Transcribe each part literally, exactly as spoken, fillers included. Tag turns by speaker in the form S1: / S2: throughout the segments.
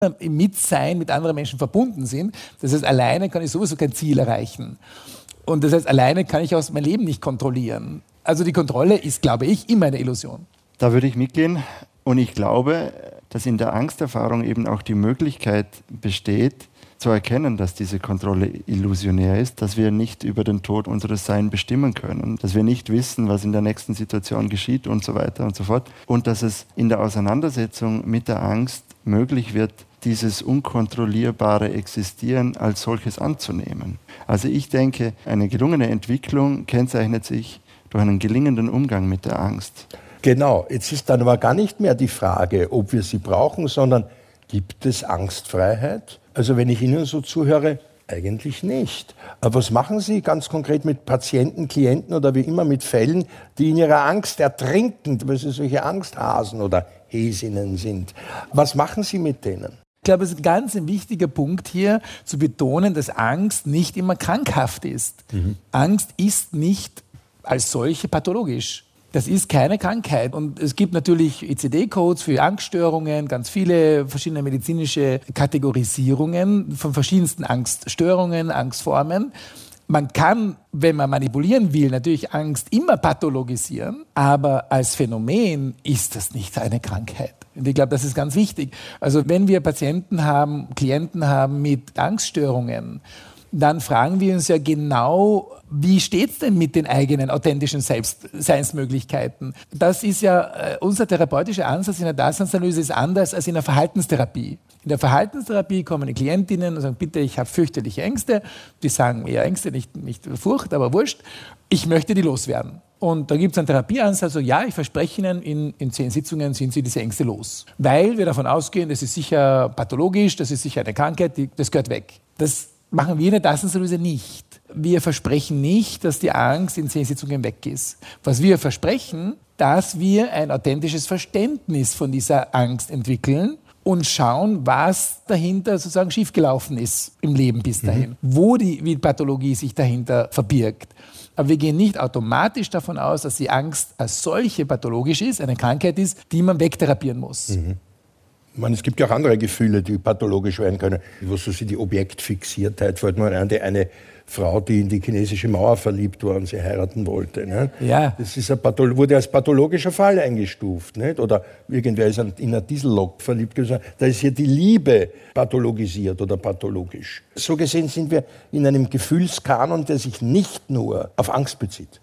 S1: im Mitsein mit anderen Menschen verbunden sind. Das heißt, alleine kann ich sowieso kein Ziel erreichen. Und das heißt, alleine kann ich auch mein Leben nicht kontrollieren. Also die Kontrolle ist, glaube ich, immer eine Illusion.
S2: Da würde ich mitgehen. Und ich glaube, dass in der Angsterfahrung eben auch die Möglichkeit besteht, zu erkennen, dass diese Kontrolle illusionär ist, dass wir nicht über den Tod unseres Seins bestimmen können, dass wir nicht wissen, was in der nächsten Situation geschieht und so weiter und so fort. Und dass es in der Auseinandersetzung mit der Angst möglich wird, dieses unkontrollierbare Existieren als solches anzunehmen. Also ich denke, eine gelungene Entwicklung kennzeichnet sich durch einen gelingenden Umgang mit der Angst.
S3: Genau, jetzt ist dann aber gar nicht mehr die Frage, ob wir sie brauchen, sondern gibt es Angstfreiheit? Also wenn ich Ihnen so zuhöre, eigentlich nicht. Aber was machen Sie ganz konkret mit Patienten, Klienten oder wie immer mit Fällen, die in ihrer Angst ertrinken, weil sie solche Angsthasen oder Häsinnen sind? Was machen Sie mit denen?
S1: Ich glaube, es ist ein ganz ein wichtiger Punkt hier, zu betonen, dass Angst nicht immer krankhaft ist. Mhm. Angst ist nicht als solche pathologisch. Das ist keine Krankheit. Und es gibt natürlich I C D-Codes für Angststörungen, ganz viele verschiedene medizinische Kategorisierungen von verschiedensten Angststörungen, Angstformen. Man kann, wenn man manipulieren will, natürlich Angst immer pathologisieren, aber als Phänomen ist das nicht eine Krankheit. Und ich glaube, das ist ganz wichtig. Also wenn wir Patienten haben, Klienten haben mit Angststörungen, dann fragen wir uns ja genau, wie steht's denn mit den eigenen authentischen Selbst- Seinsmöglichkeiten? Das ist ja, äh, unser therapeutischer Ansatz in der Daseinsanalyse ist anders als in der Verhaltenstherapie. In der Verhaltenstherapie kommen die Klientinnen und sagen, bitte, ich habe fürchterliche Ängste. Die sagen eher Ängste, nicht, nicht Furcht, aber wurscht. Ich möchte die loswerden. Und da gibt es einen Therapieansatz, so ja, ich verspreche Ihnen, in, in zehn Sitzungen sind Sie diese Ängste los. Weil wir davon ausgehen, das ist sicher pathologisch, das ist sicher eine Krankheit, die, das gehört weg. Das machen wir in der Daseinsanalyse nicht. Wir versprechen nicht, dass die Angst in zehn Sitzungen weg ist. Was wir versprechen, dass wir ein authentisches Verständnis von dieser Angst entwickeln und schauen, was dahinter sozusagen schiefgelaufen ist im Leben bis dahin, mhm. wo die wie Pathologie sich dahinter verbirgt. Aber wir gehen nicht automatisch davon aus, dass die Angst als solche pathologisch ist, eine Krankheit ist, die man wegtherapieren muss.
S3: Mhm. Ich meine, es gibt ja auch andere Gefühle, die pathologisch werden können. Was so die Objektfixiertheit, fällt mir an, die eine Frau, die in die chinesische Mauer verliebt war und sie heiraten wollte. Ne?
S1: Ja.
S3: Das ist ein Patholo- wurde als pathologischer Fall eingestuft. Nicht? Oder irgendwer ist in eine Diesellok verliebt gewesen. Da ist hier die Liebe pathologisiert oder pathologisch. So gesehen sind wir in einem Gefühlskanon, der sich nicht nur auf Angst bezieht.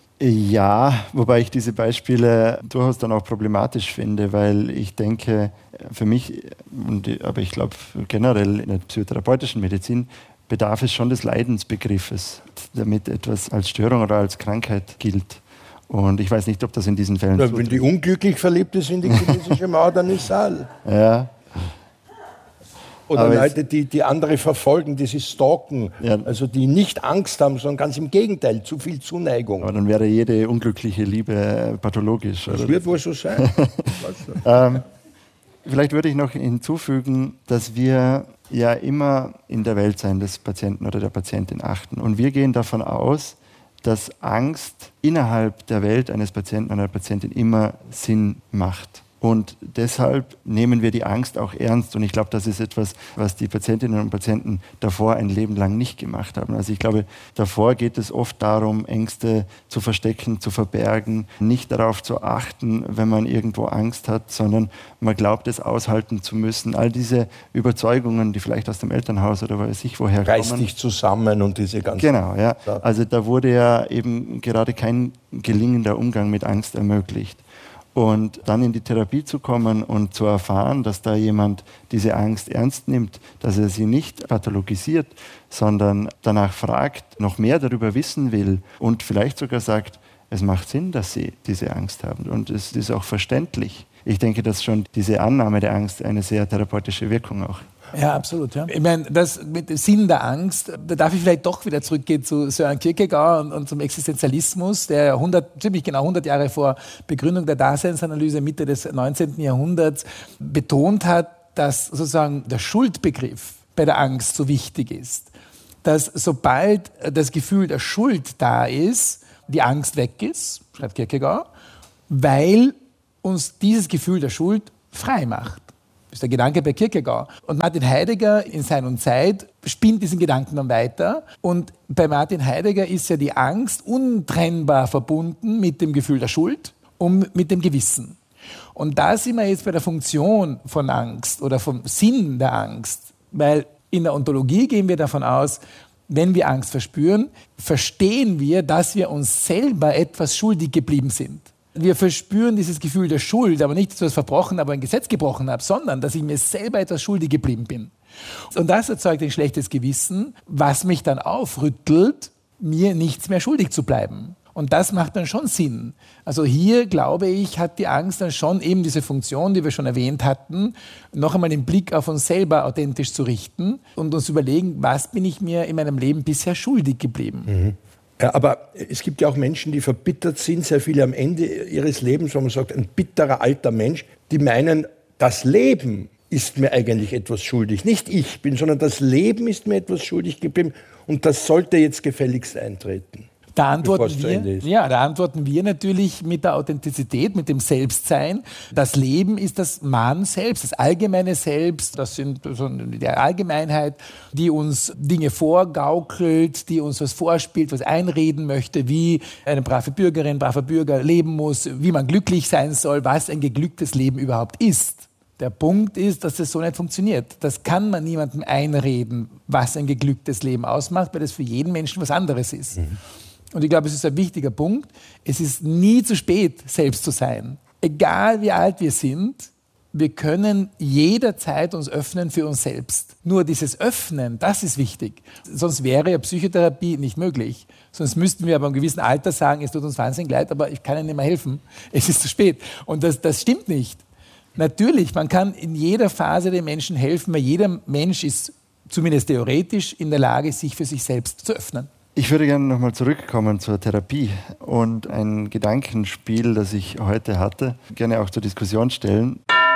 S2: Ja, wobei ich diese Beispiele durchaus dann auch problematisch finde, weil ich denke, für mich, und, aber ich glaube generell in der psychotherapeutischen Medizin, bedarf es schon des Leidensbegriffes, damit etwas als Störung oder als Krankheit gilt. Und ich weiß nicht, ob das in diesen Fällen
S3: ja, wenn die unglücklich verliebt ist in die chinesische Mauer, dann ist es all.
S2: Ja.
S3: Oder aber Leute, die, die andere verfolgen, die sie stalken, ja. Also die nicht Angst haben, sondern ganz im Gegenteil, zu viel Zuneigung.
S2: Aber dann wäre jede unglückliche Liebe pathologisch.
S3: Das
S2: oder?
S3: Wird wohl so sein.
S2: ähm, vielleicht würde ich noch hinzufügen, dass wir ja immer in der Weltsein des Patienten oder der Patientin achten. Und wir gehen davon aus, dass Angst innerhalb der Welt eines Patienten oder einer Patientin immer Sinn macht. Und deshalb nehmen wir die Angst auch ernst. Und ich glaube, das ist etwas, was die Patientinnen und Patienten davor ein Leben lang nicht gemacht haben. Also ich glaube, davor geht es oft darum, Ängste zu verstecken, zu verbergen, nicht darauf zu achten, wenn man irgendwo Angst hat, sondern man glaubt, es aushalten zu müssen. All diese Überzeugungen, die vielleicht aus dem Elternhaus oder weiß ich woher kommen.
S3: Reiß dich zusammen und diese ganzen...
S2: Genau, ja. Also da wurde ja eben gerade kein gelingender Umgang mit Angst ermöglicht. Und dann in die Therapie zu kommen und zu erfahren, dass da jemand diese Angst ernst nimmt, dass er sie nicht pathologisiert, sondern danach fragt, noch mehr darüber wissen will und vielleicht sogar sagt, es macht Sinn, dass sie diese Angst haben und es ist auch verständlich. Ich denke, dass schon diese Annahme der Angst eine sehr therapeutische Wirkung auch.
S1: Ja, absolut. Ja. Ich meine, das mit dem Sinn der Angst, da darf ich vielleicht doch wieder zurückgehen zu Søren Kierkegaard und, und zum Existenzialismus, der hundert, ziemlich genau hundert Jahre vor Begründung der Daseinsanalyse Mitte des neunzehnten Jahrhunderts betont hat, dass sozusagen der Schuldbegriff bei der Angst so wichtig ist. Dass sobald das Gefühl der Schuld da ist, die Angst weg ist, schreibt Kierkegaard, weil uns dieses Gefühl der Schuld frei macht. Das ist der Gedanke bei Kierkegaard. Und Martin Heidegger in Sein und Zeit spinnt diesen Gedanken dann weiter. Und bei Martin Heidegger ist ja die Angst untrennbar verbunden mit dem Gefühl der Schuld und mit dem Gewissen. Und da sind wir jetzt bei der Funktion von Angst oder vom Sinn der Angst. Weil in der Ontologie gehen wir davon aus, wenn wir Angst verspüren, verstehen wir, dass wir uns selber etwas schuldig geblieben sind. Wir verspüren dieses Gefühl der Schuld, aber nicht, dass ich etwas verbrochen, aber ein Gesetz gebrochen habe, sondern, dass ich mir selber etwas schuldig geblieben bin. Und das erzeugt ein schlechtes Gewissen, was mich dann aufrüttelt, mir nichts mehr schuldig zu bleiben. Und das macht dann schon Sinn. Also hier, glaube ich, hat die Angst dann schon eben diese Funktion, die wir schon erwähnt hatten, noch einmal den Blick auf uns selber authentisch zu richten und uns überlegen, was bin ich mir in meinem Leben bisher schuldig geblieben.
S3: Mhm. Ja, aber es gibt ja auch Menschen, die verbittert sind, sehr viele am Ende ihres Lebens, wo man sagt, ein bitterer alter Mensch, die meinen, das Leben ist mir eigentlich etwas schuldig. Nicht ich bin, sondern das Leben ist mir etwas schuldig geblieben und das sollte jetzt gefälligst eintreten.
S1: Da antworten, wir, ja, da antworten wir natürlich mit der Authentizität, mit dem Selbstsein. Das Leben ist das Man selbst, das allgemeine Selbst. Das sind so die Allgemeinheit, die uns Dinge vorgaukelt, die uns was vorspielt, was einreden möchte, wie eine brave Bürgerin, braver Bürger leben muss, wie man glücklich sein soll, was ein geglücktes Leben überhaupt ist. Der Punkt ist, dass das so nicht funktioniert. Das kann man niemandem einreden, was ein geglücktes Leben ausmacht, weil das für jeden Menschen was anderes ist. Mhm. Und ich glaube, es ist ein wichtiger Punkt. Es ist nie zu spät, selbst zu sein. Egal wie alt wir sind, wir können jederzeit uns öffnen für uns selbst. Nur dieses Öffnen, das ist wichtig. Sonst wäre ja Psychotherapie nicht möglich. Sonst müssten wir aber im gewissen Alter sagen, es tut uns wahnsinnig leid, aber ich kann Ihnen nicht mehr helfen. Es ist zu spät. Und das, das stimmt nicht. Natürlich, man kann in jeder Phase den Menschen helfen, weil jeder Mensch ist zumindest theoretisch in der Lage, sich für sich selbst zu öffnen.
S2: Ich würde gerne nochmal zurückkommen zur Therapie und ein Gedankenspiel, das ich heute hatte, gerne auch zur Diskussion stellen.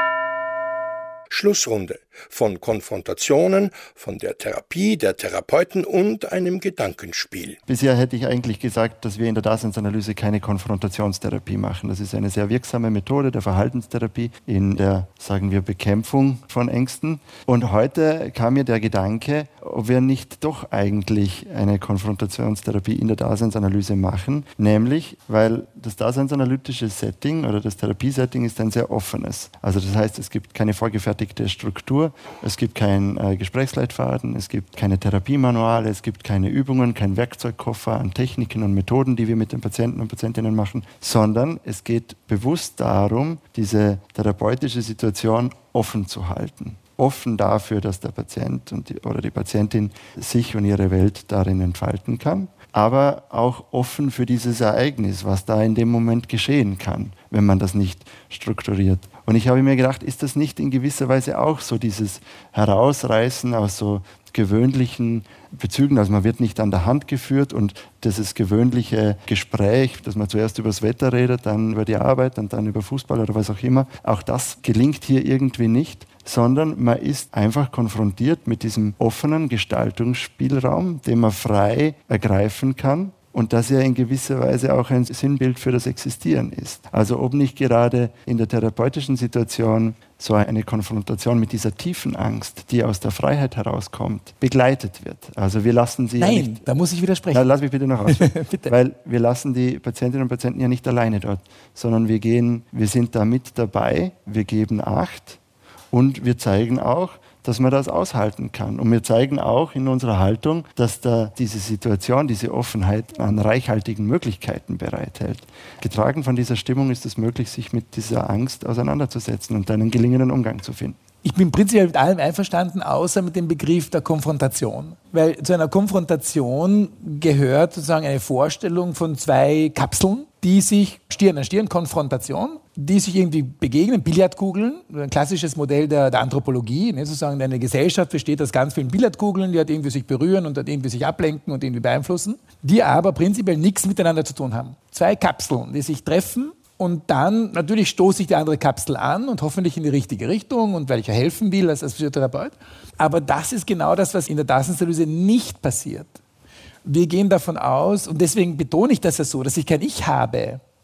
S3: Schlussrunde von Konfrontationen, von der Therapie, der Therapeuten und einem Gedankenspiel.
S2: Bisher hätte ich eigentlich gesagt, dass wir in der Daseinsanalyse keine Konfrontationstherapie machen. Das ist eine sehr wirksame Methode der Verhaltenstherapie in der, sagen wir, Bekämpfung von Ängsten. Und heute kam mir der Gedanke, ob wir nicht doch eigentlich eine Konfrontationstherapie in der Daseinsanalyse machen, nämlich, weil das daseinsanalytische Setting oder das Therapiesetting ist ein sehr offenes. Also das heißt, es gibt keine vorgefertigte Struktur, es gibt keinen äh, Gesprächsleitfaden, es gibt keine Therapiemanuale, es gibt keine Übungen, keinen Werkzeugkoffer an Techniken und Methoden, die wir mit den Patienten und Patientinnen machen, sondern es geht bewusst darum, diese therapeutische Situation offen zu halten. Offen dafür, dass der Patient und die, oder die Patientin sich und ihre Welt darin entfalten kann, aber auch offen für dieses Ereignis, was da in dem Moment geschehen kann, wenn man das nicht strukturiert. Und ich habe mir gedacht, ist das nicht in gewisser Weise auch so dieses Herausreißen aus so gewöhnlichen Bezügen, also man wird nicht an der Hand geführt und dieses gewöhnliche Gespräch, dass man zuerst über das Wetter redet, dann über die Arbeit und dann über Fußball oder was auch immer, auch das gelingt hier irgendwie nicht, sondern man ist einfach konfrontiert mit diesem offenen Gestaltungsspielraum, den man frei ergreifen kann. Und das ja in gewisser Weise auch ein Sinnbild für das Existieren ist. Also ob nicht gerade in der therapeutischen Situation so eine Konfrontation mit dieser tiefen Angst, die aus der Freiheit herauskommt, begleitet wird. Also wir lassen sie
S1: Nein,
S2: ja nicht...
S1: da muss ich widersprechen.
S2: Na, lass mich bitte noch aus. Weil wir lassen die Patientinnen und Patienten ja nicht alleine dort, sondern wir gehen, wir sind da mit dabei, wir geben Acht und wir zeigen auch, dass man das aushalten kann. Und wir zeigen auch in unserer Haltung, dass da diese Situation, diese Offenheit an reichhaltigen Möglichkeiten bereithält. Getragen von dieser Stimmung ist es möglich, sich mit dieser Angst auseinanderzusetzen und einen gelingenden Umgang zu finden.
S1: Ich bin prinzipiell mit allem einverstanden, außer mit dem Begriff der Konfrontation. Weil zu einer Konfrontation gehört sozusagen eine Vorstellung von zwei Kapseln, die sich Stirn an Stirn, Konfrontation, die sich irgendwie begegnen, Billardkugeln, ein klassisches Modell der, der Anthropologie, ne, sozusagen eine Gesellschaft besteht aus ganz vielen Billardkugeln, die halt irgendwie sich berühren und halt irgendwie sich ablenken und irgendwie beeinflussen, die aber prinzipiell nichts miteinander zu tun haben. Zwei Kapseln, die sich treffen. Und dann, natürlich stoße ich die andere Kapsel an und hoffentlich in die richtige Richtung und weil ich ja helfen will als, als Physiotherapeut. Aber das ist genau das, was in der Daseinsanalyse nicht passiert. Wir gehen davon aus, und deswegen betone ich das ja so, dass ich kein Ich habe,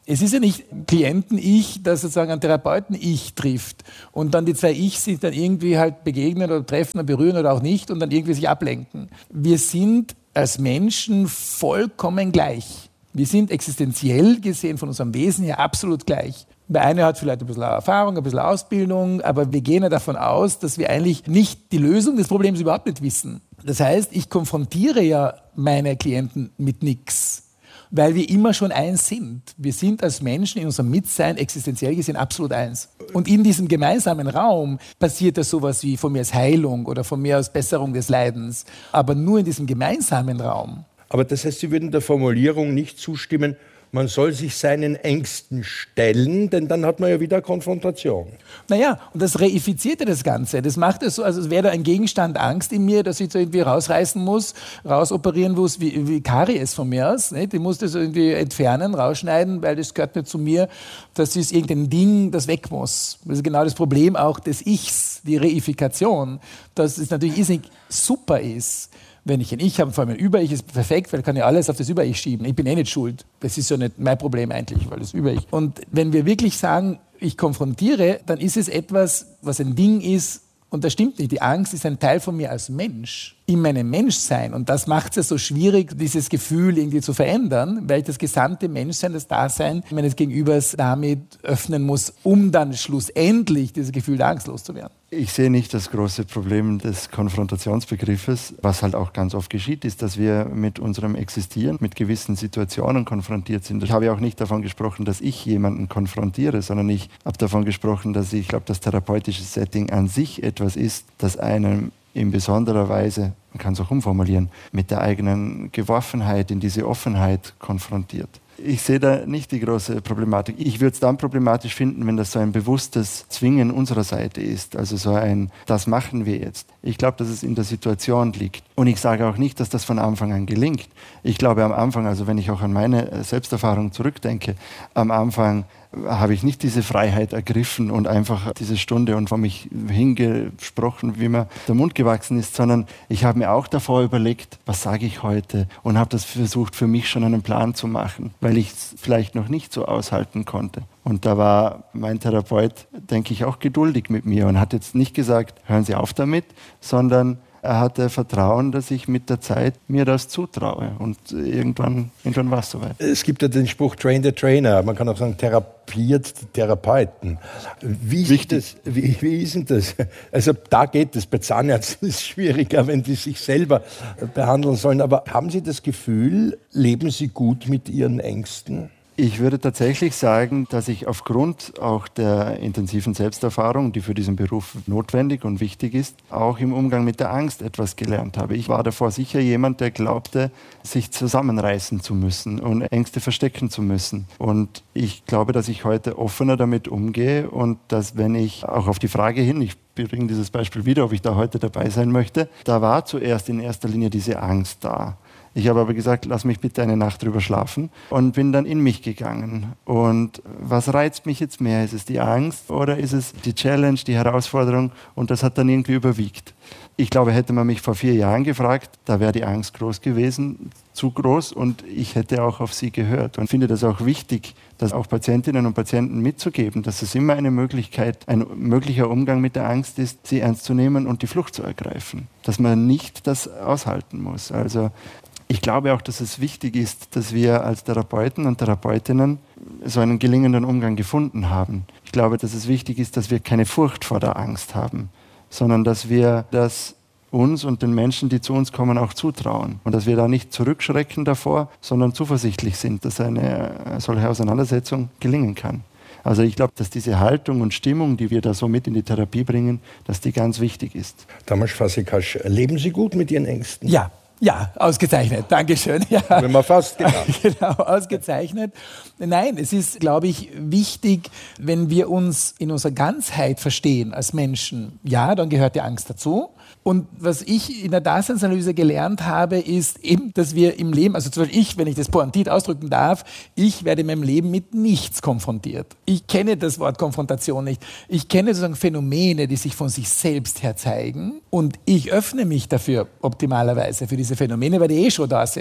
S1: Es ist ja nicht Klienten-Ich, das sozusagen ein Therapeuten-Ich trifft und dann die zwei Ich sich dann irgendwie halt begegnen oder treffen oder berühren oder auch nicht und dann irgendwie sich ablenken. Wir sind als Menschen vollkommen gleich. Wir sind existenziell gesehen von unserem Wesen her absolut gleich. Der eine hat vielleicht ein bisschen Erfahrung, ein bisschen Ausbildung, aber wir gehen ja davon aus, dass wir eigentlich nicht die Lösung des Problems überhaupt nicht wissen. Das heißt, ich konfrontiere ja meine Klienten mit nichts. Weil wir immer schon eins sind. Wir sind als Menschen in unserem Mitsein existenziell gesehen absolut eins. Und in diesem gemeinsamen Raum passiert ja sowas wie von mir aus Heilung oder von mir aus Besserung des Leidens. Aber nur in diesem gemeinsamen Raum.
S3: Aber das heißt, Sie würden der Formulierung nicht zustimmen, man soll sich seinen Ängsten stellen, denn dann hat man ja wieder Konfrontation.
S1: Naja, und das reifiziert ja das Ganze. Das macht es so, als wäre da ein Gegenstand Angst in mir, dass ich so irgendwie rausreißen muss, rausoperieren muss, wie, wie Karies von mir aus. Nicht? Ich muss das irgendwie entfernen, rausschneiden, weil das gehört nicht zu mir. Das ist irgendein Ding, das weg muss. Das ist genau das Problem auch des Ichs, die Reifikation. Dass es natürlich irrsinnig super ist. Wenn ich ein Ich habe, vor allem ein Über-Ich, ist perfekt, weil ich kann ja alles auf das Über-Ich schieben. Ich bin eh nicht schuld. Das ist ja nicht mein Problem eigentlich, weil das Über-Ich. Und wenn wir wirklich sagen, ich konfrontiere, dann ist es etwas, was ein Ding ist, und das stimmt nicht. Die Angst ist ein Teil von mir als Mensch, in meinem Menschsein. Und das macht es ja so schwierig, dieses Gefühl irgendwie zu verändern, weil ich das gesamte Menschsein, das Dasein meines Gegenübers damit öffnen muss, um dann schlussendlich dieses Gefühl der Angst loszuwerden.
S2: Ich sehe nicht das große Problem des Konfrontationsbegriffes. Was halt auch ganz oft geschieht, ist, dass wir mit unserem Existieren, mit gewissen Situationen konfrontiert sind. Ich habe ja auch nicht davon gesprochen, dass ich jemanden konfrontiere, sondern ich habe davon gesprochen, dass ich, ich glaube, das therapeutische Setting an sich etwas ist, das einem in besonderer Weise, man kann es auch umformulieren, mit der eigenen Geworfenheit in diese Offenheit konfrontiert. Ich sehe da nicht die große Problematik. Ich würde es dann problematisch finden, wenn das so ein bewusstes Zwingen unserer Seite ist. Also so ein, das machen wir jetzt. Ich glaube, dass es in der Situation liegt. Und ich sage auch nicht, dass das von Anfang an gelingt. Ich glaube am Anfang, also wenn ich auch an meine Selbsterfahrung zurückdenke, am Anfang habe ich nicht diese Freiheit ergriffen und einfach diese Stunde und vor mich hingesprochen, wie mir der Mund gewachsen ist, sondern ich habe mir auch davor überlegt, was sage ich heute, und habe das versucht, für mich schon einen Plan zu machen, weil ich es vielleicht noch nicht so aushalten konnte. Und da war mein Therapeut, denke ich, auch geduldig mit mir und hat jetzt nicht gesagt, hören Sie auf damit, sondern er hatte Vertrauen, dass ich mit der Zeit mir das zutraue. Und irgendwann, irgendwann war es soweit.
S3: Es gibt ja den Spruch, train the trainer. Man kann auch sagen, therapiert die Therapeuten. Wie ist, das, wie, wie ist denn das? Also da geht es. Bei Zahnärzten ist es schwieriger, wenn die sich selber behandeln sollen. Aber haben Sie das Gefühl, leben Sie gut mit Ihren Ängsten?
S2: Ich würde tatsächlich sagen, dass ich aufgrund auch der intensiven Selbsterfahrung, die für diesen Beruf notwendig und wichtig ist, auch im Umgang mit der Angst etwas gelernt habe. Ich war davor sicher jemand, der glaubte, sich zusammenreißen zu müssen und Ängste verstecken zu müssen. Und ich glaube, dass ich heute offener damit umgehe und dass, wenn ich auch auf die Frage hin, ich bringe dieses Beispiel wieder, ob ich da heute dabei sein möchte, da war zuerst in erster Linie diese Angst da. Ich habe aber gesagt, lass mich bitte eine Nacht drüber schlafen und bin dann in mich gegangen. Und was reizt mich jetzt mehr? Ist es die Angst oder ist es die Challenge, die Herausforderung? Und das hat dann irgendwie überwiegt. Ich glaube, hätte man mich vor vier Jahren gefragt, da wäre die Angst groß gewesen, zu groß, und ich hätte auch auf sie gehört. Und finde das auch wichtig, das auch Patientinnen und Patienten mitzugeben, dass es immer eine Möglichkeit, ein möglicher Umgang mit der Angst ist, sie ernst zu nehmen und die Flucht zu ergreifen. Dass man nicht das aushalten muss. Also ich glaube auch, dass es wichtig ist, dass wir als Therapeuten und Therapeutinnen so einen gelingenden Umgang gefunden haben. Ich glaube, dass es wichtig ist, dass wir keine Furcht vor der Angst haben, sondern dass wir das uns und den Menschen, die zu uns kommen, auch zutrauen. Und dass wir da nicht zurückschrecken davor, sondern zuversichtlich sind, dass eine solche Auseinandersetzung gelingen kann. Also ich glaube, dass diese Haltung und Stimmung, die wir da so mit in die Therapie bringen, dass die ganz wichtig ist.
S3: Tamás Faszikas, leben Sie gut mit Ihren Ängsten?
S1: Ja. Ja, ausgezeichnet. Dankeschön. Ja.
S3: Wenn man fast genau.
S1: genau, ausgezeichnet. Nein, es ist, glaube ich, wichtig, wenn wir uns in unserer Ganzheit verstehen als Menschen. Ja, dann gehört die Angst dazu. Und was ich in der Daseinsanalyse gelernt habe, ist eben, dass wir im Leben, also zum Beispiel ich, wenn ich das pointiert ausdrücken darf, ich werde in meinem Leben mit nichts konfrontiert. Ich kenne das Wort Konfrontation nicht. Ich kenne sozusagen Phänomene, die sich von sich selbst her zeigen, und ich öffne mich dafür optimalerweise für diese Phänomene, weil die eh schon da sind.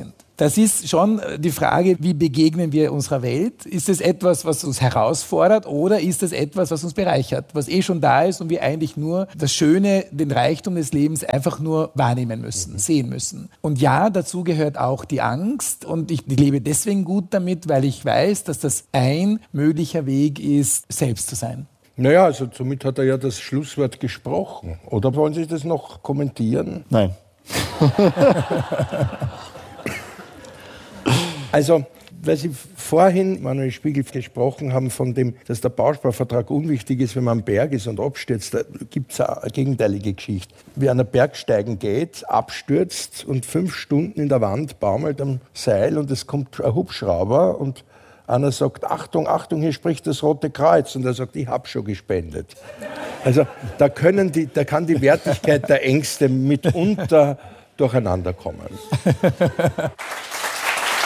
S1: das ist schon die Frage, wie begegnen wir unserer Welt? Ist es etwas, was uns herausfordert oder ist es etwas, was uns bereichert, was eh schon da ist und wir eigentlich nur das Schöne, den Reichtum des Lebens einfach nur wahrnehmen müssen, sehen müssen. Und ja, dazu gehört auch die Angst und ich lebe deswegen gut damit, weil ich weiß, dass das ein möglicher Weg ist, selbst zu sein.
S3: Naja, also somit hat er ja das Schlusswort gesprochen. Oder wollen Sie das noch kommentieren?
S2: Nein.
S3: Also, weil Sie vorhin, Manuel Spiegel, gesprochen haben von dem, dass der Bausparvertrag unwichtig ist, wenn man am Berg ist und abstürzt, da gibt es eine gegenteilige Geschichte. Wer an einen Berg steigen geht, abstürzt und fünf Stunden in der Wand baumelt am Seil und es kommt ein Hubschrauber und einer sagt, Achtung, Achtung, hier spricht das Rote Kreuz. Und er sagt, ich habe schon gespendet. Also da, können die, da kann die Wertigkeit der Ängste mitunter durcheinander kommen.